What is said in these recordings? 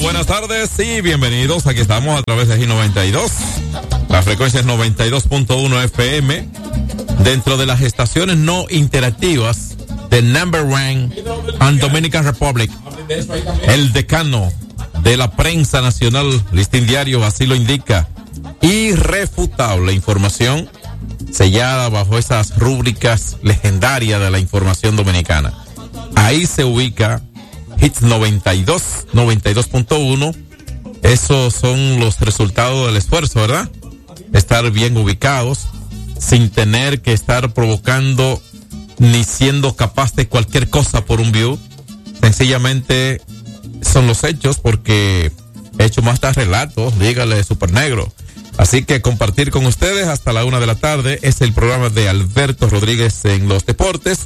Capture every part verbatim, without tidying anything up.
Buenas tardes y bienvenidos. Aquí estamos a través de G noventa y dos. La frecuencia es noventa y dos punto uno F M. Dentro de las estaciones no interactivas de Number One and Dominican Republic. El decano de la prensa nacional, Listín Diario, así lo indica. Irrefutable información sellada bajo esas rúbricas legendarias de la información dominicana. Ahí se ubica Hits noventa y dos, noventa y dos punto uno. Esos son los resultados del esfuerzo, ¿verdad? Estar bien ubicados, sin tener que estar provocando ni siendo capaz de cualquier cosa por un view. Sencillamente son los hechos, porque he hecho más tarde relatos, dígale Super Negro. Así que compartir con ustedes hasta la una de la tarde es el programa de Alberto Rodríguez en los deportes,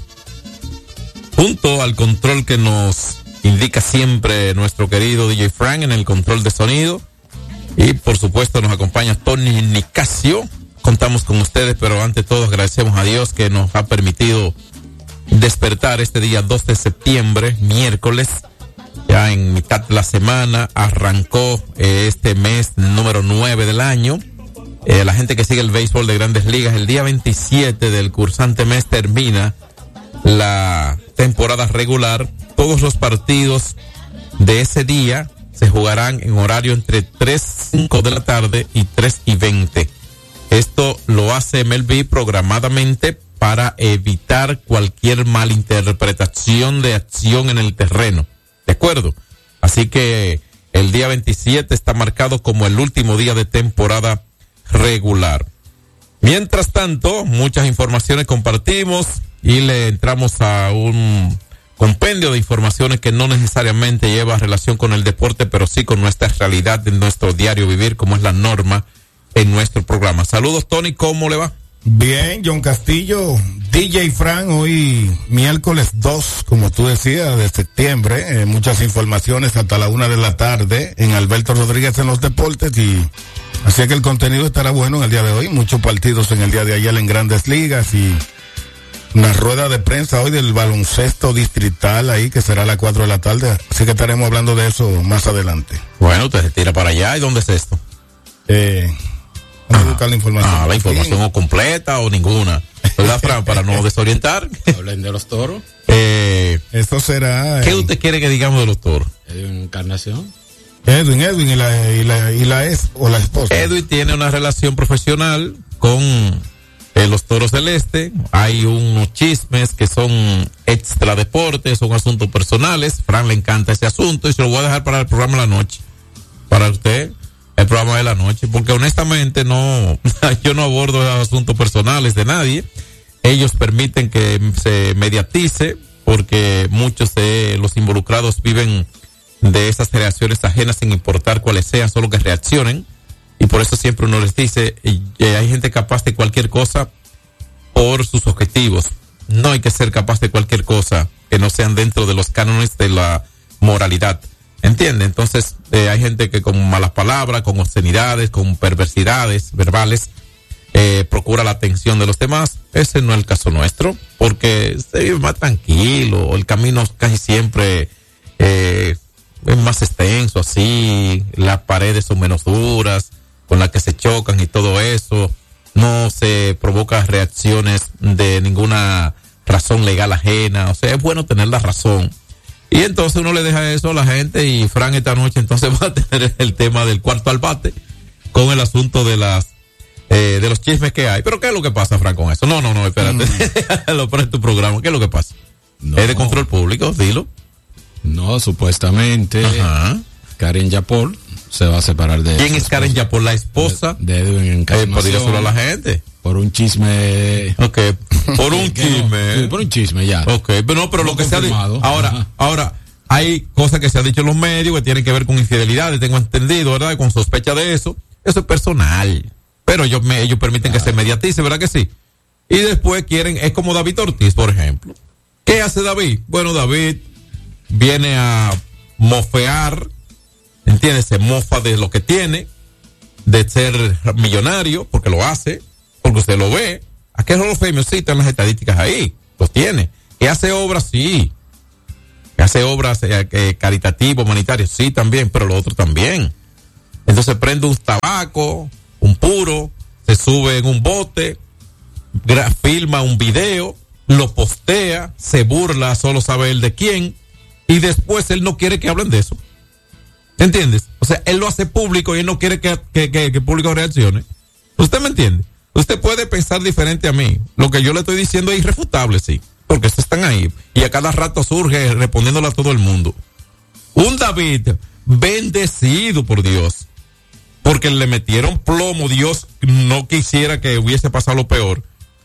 junto al control que nos indica siempre nuestro querido D J Frank en el control de sonido. Y por supuesto nos acompaña Tony Nicasio. Contamos con ustedes, pero ante todo agradecemos a Dios que nos ha permitido despertar este día dos de septiembre, miércoles. Ya en mitad de la semana arrancó eh, este mes número nueve del año. Eh, la gente que sigue el béisbol de Grandes Ligas, el día veintisiete del cursante mes termina la temporada regular. Todos los partidos de ese día se jugarán en horario entre tres, cinco de la tarde y tres y veinte. Esto lo hace M L B programadamente para evitar cualquier malinterpretación de acción en el terreno. ¿De acuerdo? Así que el día veintisiete está marcado como el último día de temporada regular. Mientras tanto, muchas informaciones compartimos y le entramos a un compendio de informaciones que no necesariamente lleva relación con el deporte, pero sí con nuestra realidad de nuestro diario vivir, como es la norma en nuestro programa. Saludos, Tony, ¿cómo le va? Bien, John Castillo, D J Frank, hoy miércoles dos, como tú decías, de septiembre, eh, muchas informaciones hasta la una de la tarde en Alberto Rodríguez en los deportes, y así que el contenido estará bueno en el día de hoy, muchos partidos en el día de ayer en Grandes Ligas y una rueda de prensa hoy del baloncesto distrital ahí, que será a las cuatro de la tarde, así que estaremos hablando de eso más adelante. Bueno, usted se tira para allá. ¿Y dónde es esto? Eh, vamos ah, a buscar la información. Ah, la información o completa o ninguna, ¿verdad, Fran? Para no desorientar. Hablen de los toros. Eh, Esto será... ¿Qué eh, usted quiere que digamos de los toros? Edwin Encarnación. Edwin, Edwin y la, y la, y la ex o la esposa. Edwin tiene una relación profesional con Eh, los Toros del Este. Hay unos chismes que son extra deportes, son asuntos personales. Fran le encanta ese asunto y se lo voy a dejar para el programa de la noche. Para usted, el programa de la noche, porque honestamente no, yo no abordo los asuntos personales de nadie. Ellos permiten que se mediatice, porque muchos de los involucrados viven de esas reacciones ajenas sin importar cuáles sean, solo que reaccionen. Y por eso siempre uno les dice, eh, hay gente capaz de cualquier cosa por sus objetivos. No hay que ser capaz de cualquier cosa que no sean dentro de los cánones de la moralidad. ¿Entiende? Entonces, eh, hay gente que con malas palabras, con obscenidades, con perversidades verbales, eh, procura la atención de los demás. Ese no es el caso nuestro, porque se vive más tranquilo. El camino casi siempre eh, es más extenso, así. Las paredes son menos duras, con las que se chocan y todo eso. No se provoca reacciones de ninguna razón legal ajena. O sea, es bueno tener la razón. Y entonces uno le deja eso a la gente, y Fran esta noche entonces va a tener el tema del cuarto al bate con el asunto de las eh, de los chismes que hay. Pero ¿qué es lo que pasa, Fran, con eso? No, no, no, espérate. Mm. Lo pones tu programa. ¿Qué es lo que pasa? No. ¿Es de control público? Dilo. No, supuestamente. Ajá. Karen Yapol se va a separar de... ¿Quién es Karen Yapol? La esposa de, de Edwin Encarnación. Eh, por dígaselo a la gente. Por un chisme. Ok, por un chisme. No, por un chisme, ya. Ok, pero no, pero no lo que se ha dicho. Ahora, Ajá. ahora, hay cosas que se han dicho en los medios que tienen que ver con infidelidades, tengo entendido, ¿verdad? Con sospecha de eso. Eso es personal. Pero ellos, me, ellos permiten claro. que se mediatice, ¿verdad que sí? Y después quieren, es como David Ortiz, por ejemplo. ¿Qué hace David? Bueno, David viene a mofear, ¿entiendes? Se mofa de lo que tiene, de ser millonario, porque lo hace, porque usted lo ve. Aquel Hall of Fame sí están las estadísticas ahí, los tiene. Que hace obras, sí. hace obras eh, eh, caritativas, humanitarias, sí también, pero lo otro también. Entonces prende un tabaco, un puro, se sube en un bote, gra- filma un video, lo postea, se burla, solo sabe él de quién, y después él no quiere que hablen de eso. ¿Entiendes? O sea, él lo hace público y él no quiere que, que, que, que el público reaccione. ¿Usted me entiende? Usted puede pensar diferente a mí. Lo que yo le estoy diciendo es irrefutable, sí, porque estos están ahí y a cada rato surge respondiéndole a todo el mundo. Un David bendecido por Dios, porque le metieron plomo. Dios no quisiera que hubiese pasado lo peor.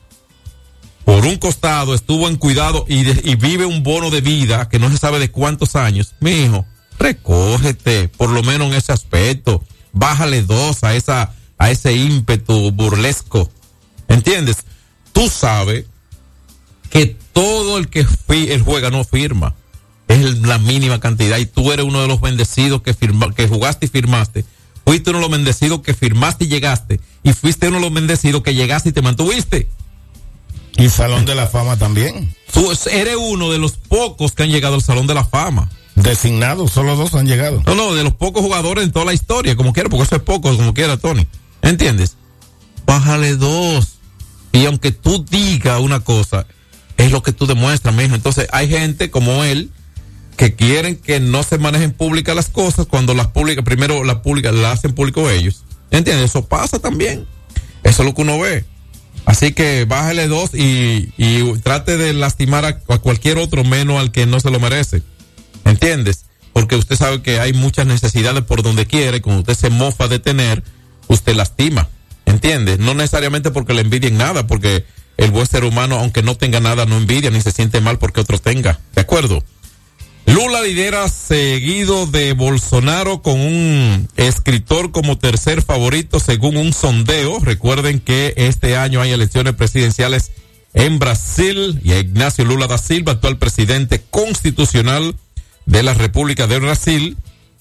Por un costado estuvo en cuidado y, de, y vive un bono de vida que no se sabe de cuántos años. Mi hijo, recógete, por lo menos en ese aspecto. Bájale dos a esa, a ese ímpetu burlesco. ¿Entiendes? Tú sabes que todo el que fi, el juega no firma. Es la mínima cantidad y tú eres uno de los bendecidos que firma, que jugaste y firmaste. Fuiste uno de los bendecidos que firmaste y llegaste. Y fuiste uno de los bendecidos que llegaste y te mantuviste. Y Salón de la Fama también. Tú eres uno de los pocos que han llegado al Salón de la Fama. Designados, solo dos han llegado. No, no, de los pocos jugadores en toda la historia, como quiera, porque eso es poco, como quiera, Tony. ¿Entiendes? Bájale dos. Y aunque tú digas una cosa, es lo que tú demuestras, mijo. Entonces, hay gente como él que quieren que no se manejen públicas las cosas cuando las públicas, primero las públicas las hacen público ellos. ¿Entiendes? Eso pasa también. Eso es lo que uno ve. Así que bájale dos y, y trate de lastimar a, a cualquier otro menos al que no se lo merece. ¿Entiendes? Porque usted sabe que hay muchas necesidades por donde quiere. Cuando usted se mofa de tener, usted lastima. ¿Entiendes? No necesariamente porque le envidien nada, porque el buen ser humano, aunque no tenga nada, no envidia ni se siente mal porque otro tenga. ¿De acuerdo? Lula lidera seguido de Bolsonaro con un escritor como tercer favorito según un sondeo. Recuerden que este año hay elecciones presidenciales en Brasil y a Ignacio Lula da Silva, actual presidente constitucional de la República de Brasil,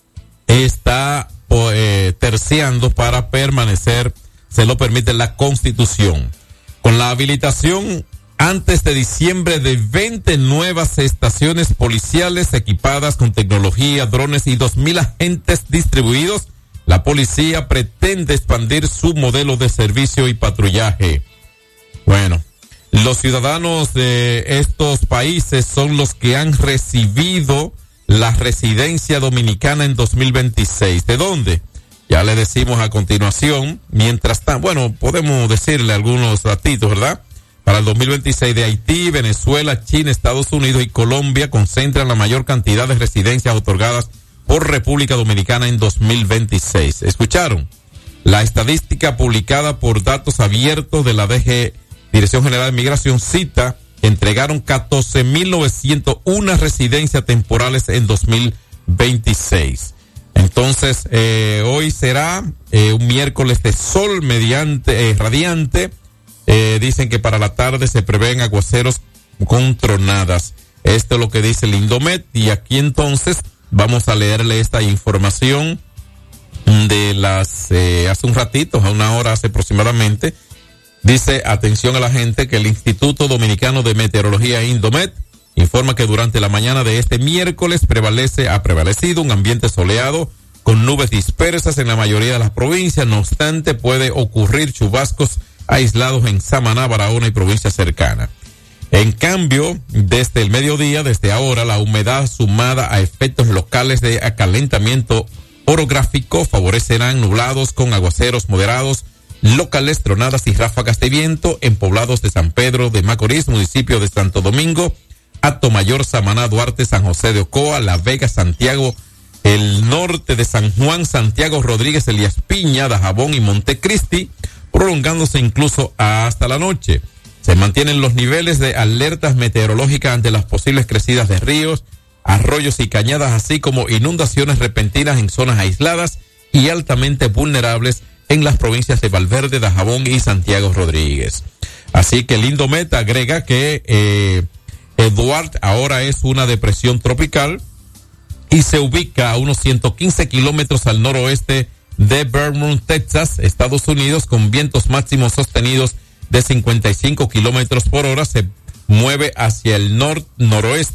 está eh, terciando para permanecer, se lo permite la Constitución. Con la habilitación antes de diciembre de veinte nuevas estaciones policiales equipadas con tecnología, drones y dos mil agentes distribuidos, la policía pretende expandir su modelo de servicio y patrullaje. Bueno, los ciudadanos de estos países son los que han recibido la residencia dominicana en dos mil veintiséis. ¿De dónde? Ya le decimos a continuación. Mientras tanto, bueno, podemos decirle algunos ratitos, ¿verdad? Para el dos mil veintiséis de Haití, Venezuela, China, Estados Unidos y Colombia concentran la mayor cantidad de residencias otorgadas por República Dominicana en dos mil veintiséis. ¿Escucharon? La estadística publicada por datos abiertos de la D G, Dirección General de Migración, cita que entregaron catorce mil novecientos uno residencias temporales en dos mil veintiséis. Entonces, eh, hoy será eh, un miércoles de sol mediante, eh, radiante. Eh, dicen que para la tarde se prevén aguaceros con tronadas. Esto es lo que dice el Indomet. Y aquí entonces vamos a leerle esta información de las, eh, hace un ratito, a una hora hace aproximadamente. Dice, atención a la gente, que el Instituto Dominicano de Meteorología Indomet informa que durante la mañana de este miércoles prevalece, ha prevalecido un ambiente soleado con nubes dispersas en la mayoría de las provincias. No obstante, puede ocurrir chubascos aislados en Samaná, Barahona y provincias cercanas. En cambio, desde el mediodía, desde ahora, la humedad sumada a efectos locales de acalentamiento orográfico favorecerán nublados con aguaceros moderados, locales, tronadas y ráfagas de viento en poblados de San Pedro de Macorís, municipio de Santo Domingo, Atomayor, Samaná, Duarte, San José de Ocoa, La Vega, Santiago, el norte de San Juan, Santiago Rodríguez, Elías Piña, Dajabón y Montecristi, prolongándose incluso hasta la noche. Se mantienen los niveles de alertas meteorológicas ante las posibles crecidas de ríos, arroyos y cañadas, así como inundaciones repentinas en zonas aisladas y altamente vulnerables en las provincias de Valverde, Dajabón y Santiago Rodríguez. Así que el Indomet agrega que eh, Eduard ahora es una depresión tropical y se ubica a unos ciento quince kilómetros al noroeste de Beaumont, Texas, Estados Unidos, con vientos máximos sostenidos de cincuenta y cinco kilómetros por hora. Se mueve hacia el nor noroeste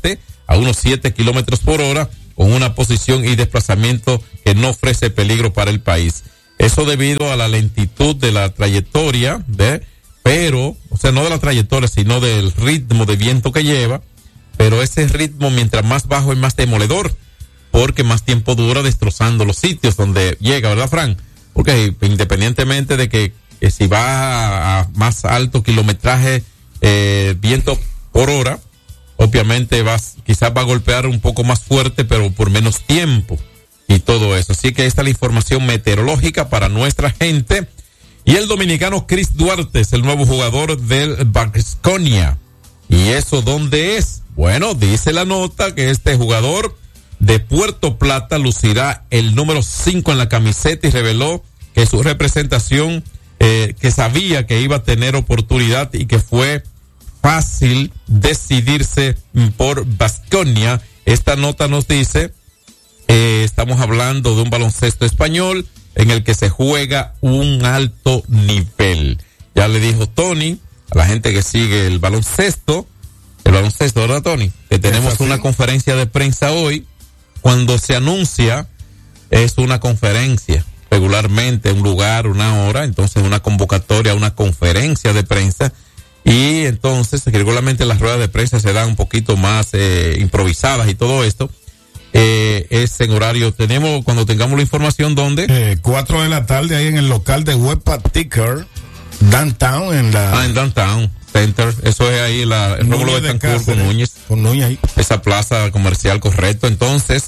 a unos siete kilómetros por hora, con una posición y desplazamiento que no ofrece peligro para el país. Eso debido a la lentitud de la trayectoria, ¿ve? Pero, o sea, no de la trayectoria, sino del ritmo de viento que lleva, pero ese ritmo mientras más bajo es más demoledor, porque más tiempo dura destrozando los sitios donde llega, ¿verdad, Fran? Porque independientemente de que, que si va a, a más alto kilometraje, eh, viento por hora, obviamente vas, quizás va a golpear un poco más fuerte, pero por menos tiempo y todo eso. Así que esta es la información meteorológica para nuestra gente. Y el dominicano Chris Duarte es el nuevo jugador del Baskonia. ¿Y eso dónde es? Bueno, dice la nota que este jugador de Puerto Plata lucirá el número cinco en la camiseta y reveló que su representación, eh, que sabía que iba a tener oportunidad y que fue fácil decidirse por Baskonia. Esta nota nos dice, eh, estamos hablando de un baloncesto español en el que se juega un alto nivel. Ya le dijo Tony a la gente que sigue el baloncesto, el baloncesto, ¿verdad, Tony? Que tenemos una conferencia de prensa hoy. Cuando se anuncia, es una conferencia, regularmente un lugar, una hora, entonces una convocatoria, una conferencia de prensa, y entonces regularmente las ruedas de prensa se dan un poquito más eh, improvisadas y todo esto. Eh, es en horario, tenemos, cuando tengamos la información, ¿dónde? Eh, cuatro de la tarde ahí en el local de Wepa Ticker, Downtown, en la... Ah, en Downtown Center, eso es ahí, la, el Rómulo de Betancourt con Núñez. Con Núñez ahí. Esa plaza comercial, correcto. Entonces,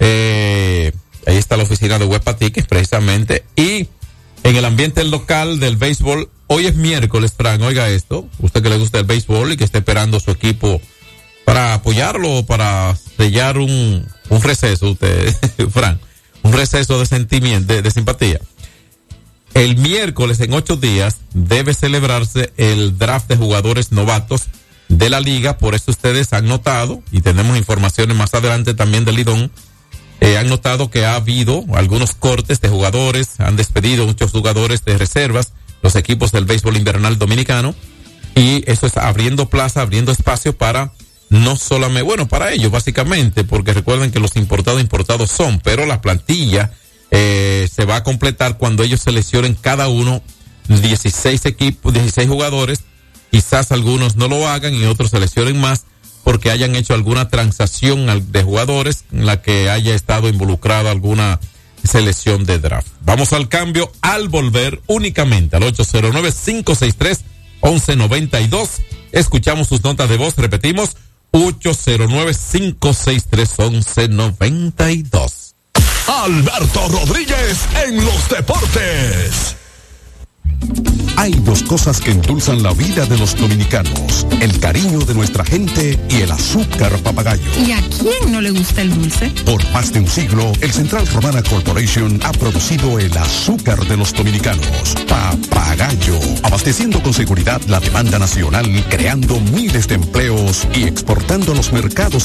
eh, ahí está la oficina de Wepa Tickets, precisamente. Y en el ambiente local del béisbol, hoy es miércoles, Fran, oiga esto, usted que le gusta el béisbol y que está esperando su equipo para apoyarlo o para sellar un, un receso, usted, Fran, un receso de sentimiento, de, de simpatía. El miércoles, en ocho días, debe celebrarse el draft de jugadores novatos de la liga. Por eso ustedes han notado, y tenemos informaciones más adelante también del Lidón, eh, han notado que ha habido algunos cortes de jugadores, han despedido muchos jugadores de reservas, los equipos del béisbol invernal dominicano, y eso está abriendo plaza, abriendo espacio para no solamente, bueno, para ellos básicamente, porque recuerden que los importados importados son, pero la plantilla Eh, se va a completar cuando ellos seleccionen cada uno dieciséis equipos, dieciséis jugadores. Quizás algunos no lo hagan y otros seleccionen más porque hayan hecho alguna transacción de jugadores en la que haya estado involucrada alguna selección de draft. Vamos al cambio al volver únicamente al ocho cero nueve, cinco seis tres, once noventa y dos. Escuchamos sus notas de voz, repetimos, ocho cero nueve, cinco seis tres, once noventa y dos. Alberto Rodríguez en los deportes. Hay dos cosas que endulzan la vida de los dominicanos: el cariño de nuestra gente y el azúcar papagayo. ¿Y a quién no le gusta el dulce? Por más de un siglo, el Central Romana Corporation ha producido el azúcar de los dominicanos, Papagayo, abasteciendo con seguridad la demanda nacional, creando miles de empleos y exportando a los mercados